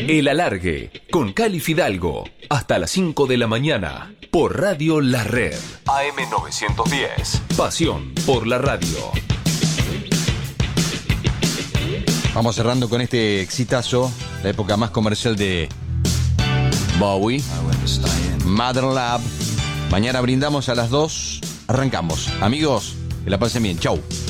El Alargue, con Cali Fidalgo, hasta las 5 de la mañana, por Radio La Red. AM910, pasión por la radio. Vamos cerrando con este exitazo, la época más comercial de Bowie, Mother Love. Mañana brindamos a las 2, arrancamos. Amigos, que la pasen bien, chau.